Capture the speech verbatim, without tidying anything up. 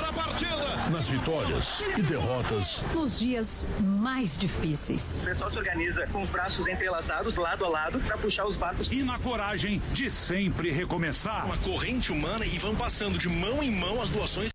a partida. Nas vitórias e derrotas. Nos dias mais difíceis. O pessoal se organiza com os braços entrelaçados, lado a lado, para puxar os barcos. E na coragem de sempre recomeçar. Uma corrente humana e vão passando de mão em mão as doações.